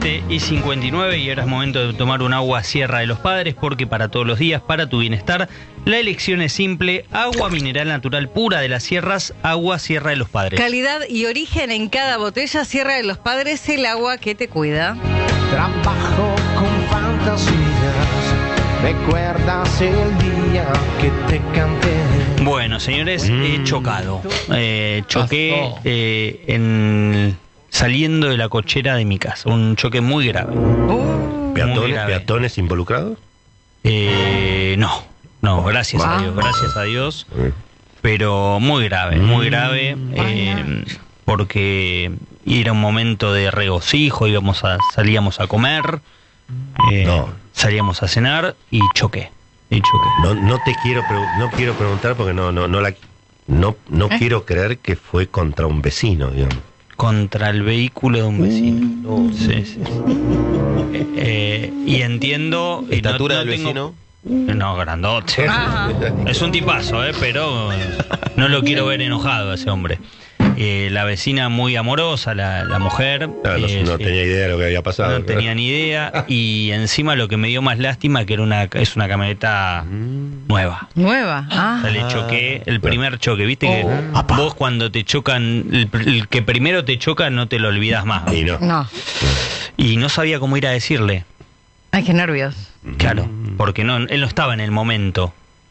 7:59 y ahora es momento de tomar un agua Sierra de los Padres, porque para todos los días, para tu bienestar, la elección es simple: agua mineral natural pura de las sierras, agua Sierra de los Padres. Calidad y origen en cada botella. Sierra de los Padres, el agua que te cuida. Trabajo con fantasías, recuerdas el día que te canté. Bueno, señores, he chocado. Choqué saliendo de la cochera de mi casa. Un choque muy grave. ¿Peatones involucrados? No, gracias a Dios. Pero muy grave, porque era un momento de regocijo, salíamos a comer, salíamos a cenar y choqué. No quiero preguntar porque no quiero creer que fue contra un vecino, digamos. Contra el vehículo de un vecino. Sí. Y entiendo. ¿Estatura del vecino? No, grandote. Es un tipazo, pero no lo quiero ver enojado a ese hombre. La vecina muy amorosa, la mujer. No tenía idea de lo que había pasado. No tenía ni idea. Y encima lo que me dio más lástima que es una camioneta nueva. ¿Nueva? Le choqué, el primer choque. Viste que vos cuando te chocan, el que primero te choca no te lo olvidas más. Y no. Y no sabía cómo ir a decirle. Ay, qué nervios. Claro, porque él no estaba en el momento.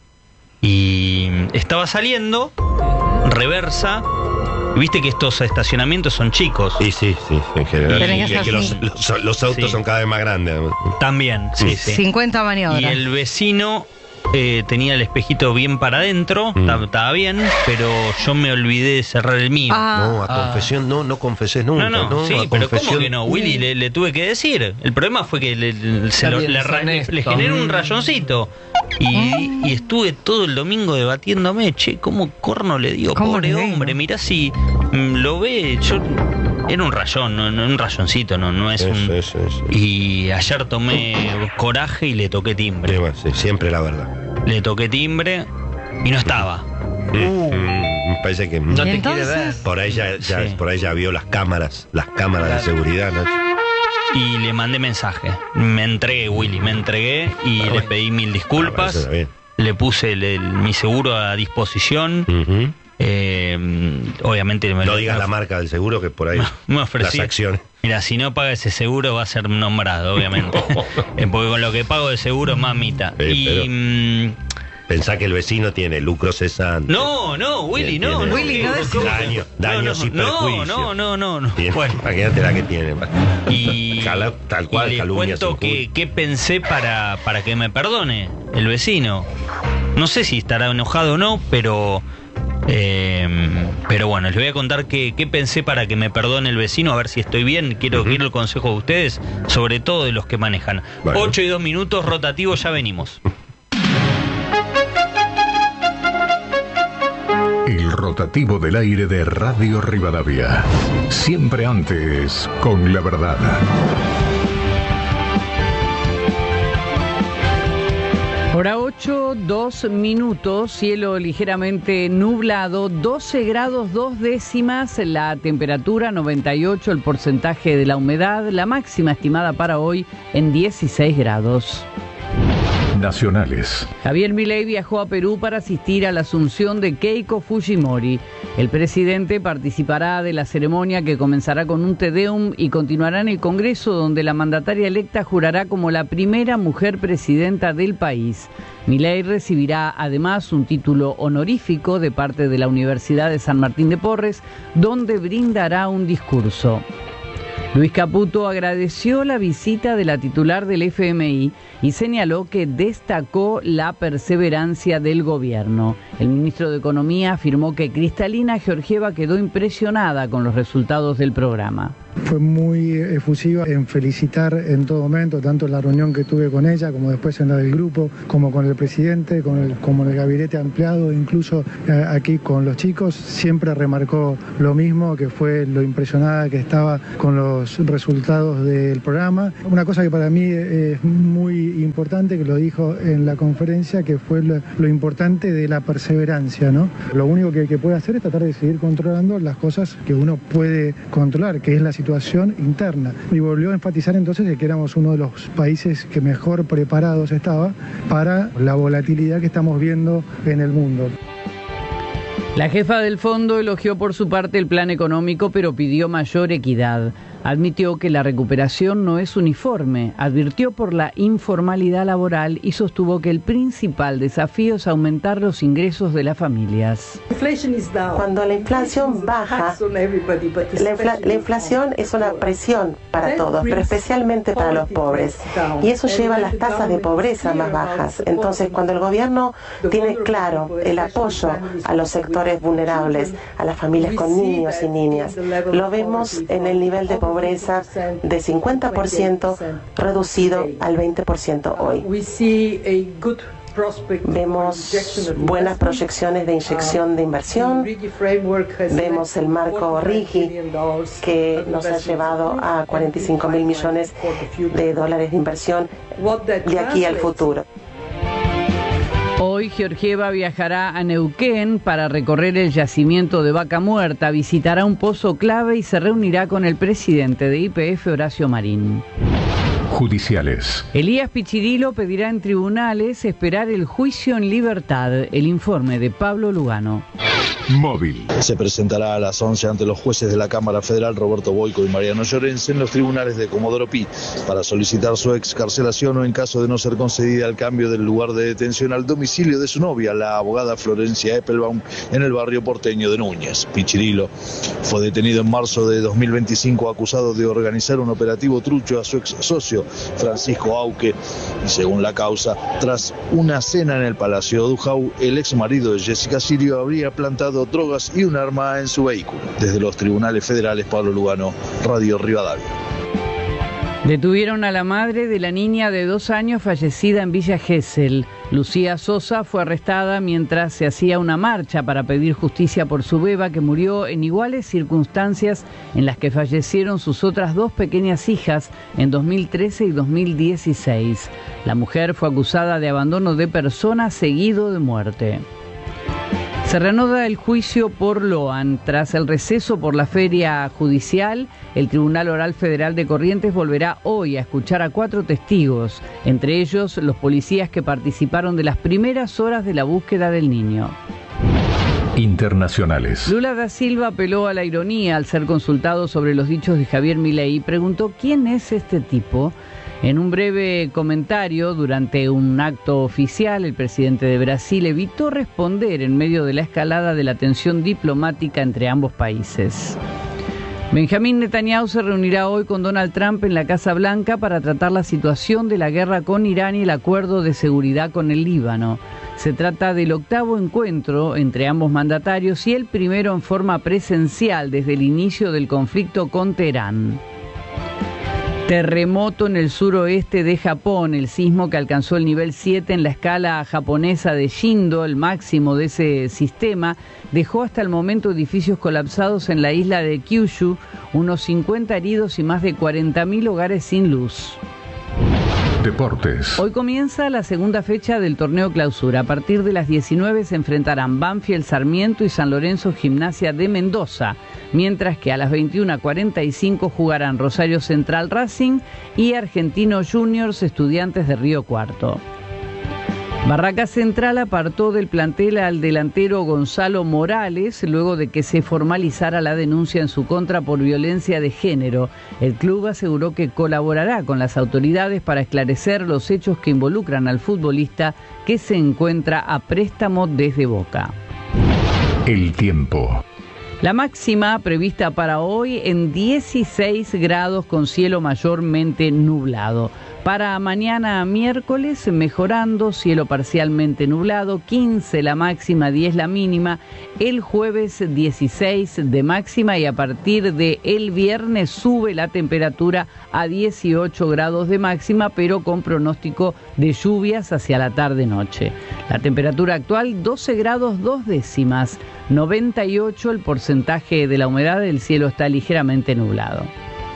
Y estaba saliendo, reversa. Viste que estos estacionamientos son chicos. Sí, en general. Y que los autos son cada vez más grandes. También, sí. 50 maniobras. Y el vecino tenía el espejito bien para adentro, estaba bien, pero yo me olvidé de cerrar el mío. No, a confesión no confesés nunca. No, sí, pero ¿cómo que no, Willy? Le tuve que decir. El problema fue que le generé un rayoncito. Y estuve todo el domingo debatiéndome, cómo corno le dio, pobre hombre, mirá si lo ve, era un rayón, no un rayoncito, no es un... Y ayer tomé coraje y le toqué timbre. Sí, siempre la verdad. Le toqué timbre y no estaba. Me parece que no te quiere ver. Por ahí ya vio las cámaras de seguridad, ¿no? Y le mandé mensaje. Me entregué, Willy, y le pedí 1000 disculpas. Le puse mi seguro a disposición. Obviamente no digas la marca del seguro, que por ahí me ofrecí, las acciones. Mira, si no paga ese seguro va a ser nombrado, obviamente. Porque con lo que pago de seguro, mamita. Pensá que el vecino tiene lucro cesante. No, Willy, no. Willy, no daños y perjuicios. No. Bueno, imagínate la que tiene. Y tal cual, y les cuento qué pensé para que me perdone el vecino. No sé si estará enojado o no, pero bueno, les voy a contar qué pensé para que me perdone el vecino, a ver si estoy bien. Quiero el consejo de ustedes, sobre todo de los que manejan. 8:02, rotativo, ya venimos. El rotativo del aire de Radio Rivadavia. Siempre antes, con la verdad. Hora 8:02, cielo ligeramente nublado, 12 grados 2 décimas, la temperatura 98, el porcentaje de la humedad, la máxima estimada para hoy en 16 grados. Nacionales. Javier Milei viajó a Perú para asistir a la asunción de Keiko Fujimori. El presidente participará de la ceremonia, que comenzará con un Te Deum y continuará en el Congreso, donde la mandataria electa jurará como la primera mujer presidenta del país. Milei recibirá además un título honorífico de parte de la Universidad de San Martín de Porres, donde brindará un discurso. Luis Caputo agradeció la visita de la titular del FMI y señaló que destacó la perseverancia del gobierno. El ministro de Economía afirmó que Cristalina Georgieva quedó impresionada con los resultados del programa. Fue muy efusiva en felicitar en todo momento, tanto en la reunión que tuve con ella, como después en la del grupo, como con el presidente, como en el gabinete ampliado, incluso aquí con los chicos. Siempre remarcó lo mismo, que fue lo impresionada que estaba con los resultados del programa. Una cosa que para mí es muy importante, que lo dijo en la conferencia, que fue lo importante de la perseverancia, ¿no? Lo único que puede hacer es tratar de seguir controlando las cosas que uno puede controlar, que es la situación situación interna. Y volvió a enfatizar entonces de que éramos uno de los países que mejor preparados estaba para la volatilidad que estamos viendo en el mundo. La jefa del fondo elogió por su parte el plan económico, pero pidió mayor equidad. Admitió que la recuperación no es uniforme, advirtió por la informalidad laboral y sostuvo que el principal desafío es aumentar los ingresos de las familias. Cuando la inflación baja, la inflación es una presión para todos, pero especialmente para los pobres. Y eso lleva a las tasas de pobreza más bajas. Entonces, cuando el gobierno tiene claro el apoyo a los sectores vulnerables, a las familias con niños y niñas, lo vemos en el nivel de pobreza de 50% reducido al 20% hoy. Vemos buenas proyecciones de inyección de inversión, vemos el marco RIGI que nos ha llevado a 45.000 millones de dólares de inversión de aquí al futuro. Hoy Georgieva viajará a Neuquén para recorrer el yacimiento de Vaca Muerta, visitará un pozo clave y se reunirá con el presidente de YPF, Horacio Marín. Judiciales. Elías Pichirilo pedirá en tribunales esperar el juicio en libertad. El informe de Pablo Lugano. Móvil. Se presentará a las 11 ante los jueces de la Cámara Federal Roberto Boico y Mariano Llorens en los tribunales de Comodoro Pi para solicitar su excarcelación o en caso de no ser concedida el cambio del lugar de detención al domicilio de su novia, la abogada Florencia Eppelbaum, en el barrio porteño de Núñez. Pichirilo fue detenido en marzo de 2025 acusado de organizar un operativo trucho a su ex socio Francisco Auque y según la causa, tras una cena en el Palacio Dujau, el ex marido de Jessica Sirio habría plantado drogas y un arma en su vehículo. Desde los tribunales federales, Pablo Lugano, Radio Rivadavia. Detuvieron a la madre de la niña de 2 años fallecida en Villa Gesell. Lucía Sosa fue arrestada mientras se hacía una marcha para pedir justicia por su beba que murió en iguales circunstancias en las que fallecieron sus otras 2 pequeñas hijas en 2013 y 2016. La mujer fue acusada de abandono de persona seguido de muerte. Se reanuda el juicio por Loan. Tras el receso por la feria judicial, el Tribunal Oral Federal de Corrientes volverá hoy a escuchar a 4 testigos, entre ellos los policías que participaron de las primeras horas de la búsqueda del niño. Internacionales. Lula da Silva apeló a la ironía al ser consultado sobre los dichos de Javier Milei y preguntó ¿quién es este tipo? En un breve comentario durante un acto oficial, el presidente de Brasil evitó responder en medio de la escalada de la tensión diplomática entre ambos países. Benjamín Netanyahu se reunirá hoy con Donald Trump en la Casa Blanca para tratar la situación de la guerra con Irán y el acuerdo de seguridad con el Líbano. Se trata del 8º encuentro entre ambos mandatarios y el primero en forma presencial desde el inicio del conflicto con Teherán. Terremoto en el suroeste de Japón. El sismo que alcanzó el nivel 7 en la escala japonesa de Shindo, el máximo de ese sistema, dejó hasta el momento edificios colapsados en la isla de Kyushu, unos 50 heridos y más de 40.000 hogares sin luz. Deportes. Hoy comienza la segunda fecha del torneo Clausura. A partir de las 19 se enfrentarán Banfield, Sarmiento y San Lorenzo Gimnasia de Mendoza, mientras que a las 21:45 jugarán Rosario Central Racing y Argentino Juniors Estudiantes de Río Cuarto. Barraca Central apartó del plantel al delantero Gonzalo Morales luego de que se formalizara la denuncia en su contra por violencia de género. El club aseguró que colaborará con las autoridades para esclarecer los hechos que involucran al futbolista que se encuentra a préstamo desde Boca. El tiempo. La máxima prevista para hoy en 16 grados con cielo mayormente nublado. Para mañana miércoles mejorando, cielo parcialmente nublado, 15 la máxima, 10 la mínima. El jueves 16 de máxima y a partir de el viernes sube la temperatura a 18 grados de máxima, pero con pronóstico de lluvias hacia la tarde-noche. La temperatura actual 12 grados 2 décimas, 98 el porcentaje de la humedad, el cielo está ligeramente nublado.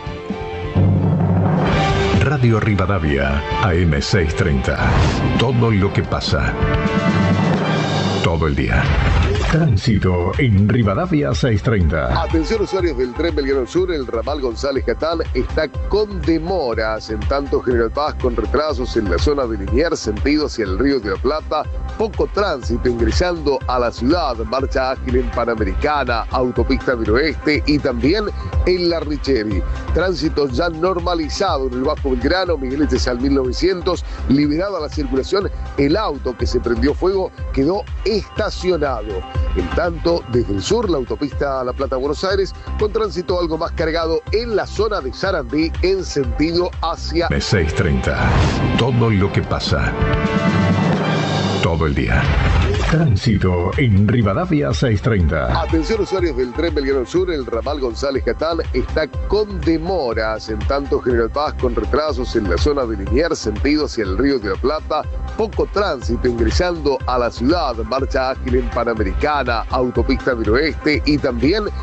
Radio Rivadavia, AM 630. Todo lo que pasa. Todo el día. Tránsito en Rivadavia 630. Atención usuarios del tren Belgrano Sur, el ramal González Catán está con demoras, en tanto General Paz con retrasos en la zona de Liniers, sentido hacia el Río de la Plata, poco tránsito ingresando a la ciudad, marcha ágil en Panamericana, autopista del Oeste y también en La Richeri. Tránsito ya normalizado en el Bajo Belgrano, Miguel Echezal 1900, liberada la circulación, el auto que se prendió fuego quedó estacionado. En tanto, desde el sur, la autopista La Plata-Buenos Aires, con tránsito algo más cargado en la zona de Sarandí, en sentido hacia... 630. Todo lo que pasa. Todo el día. Tránsito en Rivadavia 630. Atención usuarios del tren Belgrano Sur, el ramal González Catán está con demoras, en tanto General Paz con retrasos en la zona de Liniers, sentido hacia el Río de la Plata, poco tránsito ingresando a la ciudad, marcha ágil en Panamericana, autopista del Oeste y también